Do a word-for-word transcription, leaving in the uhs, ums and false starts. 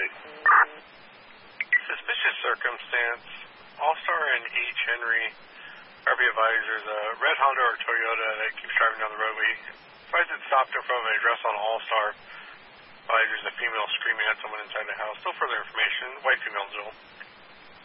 Copy. Suspicious circumstance. All-Star and H. Henry, R V advisors, a red Honda or Toyota that keeps driving down the roadway. Advised it stopped in front of an address on All-Star. Advisors, a female screaming at someone inside the house. Still further information. White female, Joel.